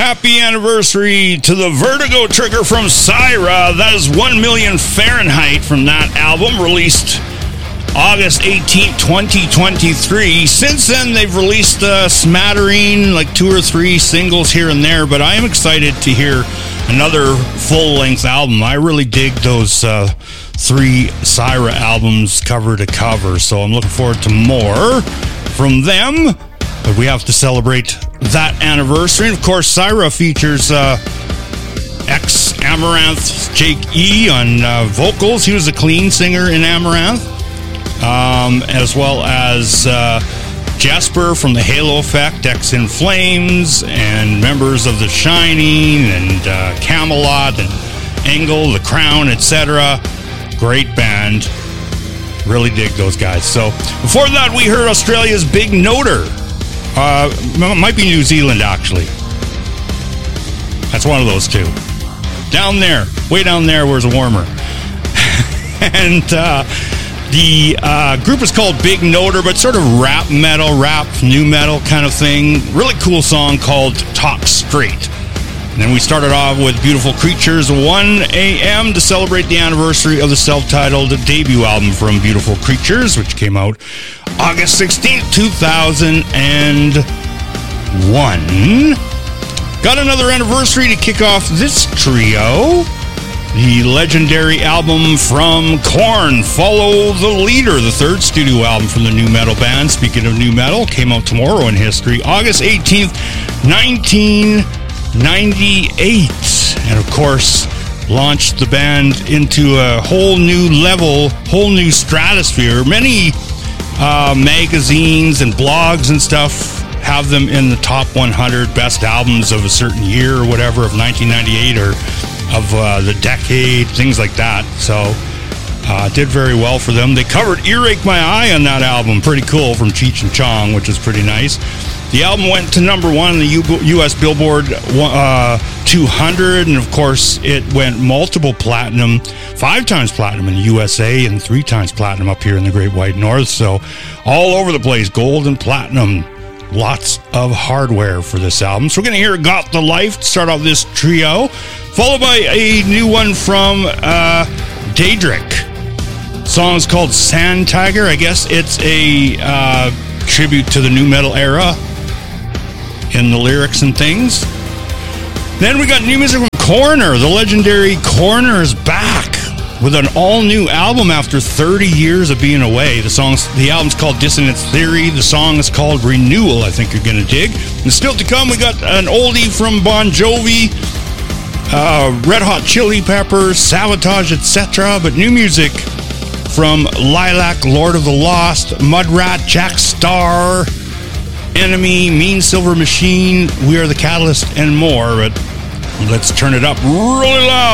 Happy anniversary to the Vertigo Trigger from Syra. That is 1 Million Fahrenheit from that album, released August 18th, 2023. Since then, they've released a smattering, like 2 or 3 singles here and there, but I am excited to hear another full-length album. I really dig those 3 Syra albums cover to cover, so I'm looking forward to more from them. But we have to celebrate that anniversary. And of course, Syra features ex-Amaranth Jake E on vocals. He was a clean singer in Amaranth. As well as Jesper from the Halo Effect, X in Flames, and members of The Shining, and Camelot, and Engel, The Crown, etc. Great band. Really dig those guys. So, before that, we heard Australia's Big Noter. Might be New Zealand, actually. That's one of those two. Down there, way down there, where's warmer. And the group is called Big Noter, but sort of rap metal, rap new metal kind of thing. Really cool song called Talk Straight. And then we started off with Beautiful Creatures, 1 a.m. to celebrate the anniversary of the self-titled debut album from Beautiful Creatures, which came out August 16th, 2001. Got another anniversary to kick off this trio. The legendary album from Korn, Follow the Leader, the 3rd studio album from the new metal band. Speaking of new metal, came out tomorrow in history, August 18th, 1998. And of course, launched the band into a whole new level, whole new stratosphere. Many magazines and blogs and stuff have them in the top 100 best albums of a certain year or whatever, of 1998 or of the decade, things like that. So did very well for them. They covered Earache My Eye on that album, pretty cool, from Cheech and Chong, which is pretty nice. The album went to number 1 on the U.S. Billboard 200, and of course it went multiple platinum, 5 times platinum in the USA and 3 times platinum up here in the Great White North. So all over the place, gold and platinum. Lots of hardware for this album. So we're going to hear Got the Life to start off this trio, followed by a new one from Daedric. The song's called Sand Tiger. I guess it's a tribute to the nu metal era in the lyrics and things. Then we got new music from Corner. The legendary Corner is back with an all-new album after 30 years of being away. The album's called Dissonance Theory. The song is called Renewal, I think you're going to dig. And still to come, we got an oldie from Bon Jovi, Red Hot Chili Peppers, Savatage, etc. But new music from Lilac, Lord of the Lost, Mudrat, Jack Starr, Enemy, Mean Silver Machine, We Are the Catalyst, and more. But let's turn it up really loud.